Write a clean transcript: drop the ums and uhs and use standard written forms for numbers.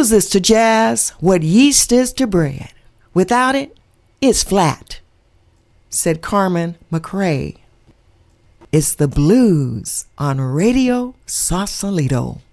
Blues is to jazz what yeast is to bread. Without it, it's flat, said Carmen McRae. It's the blues on Radio Sausalito.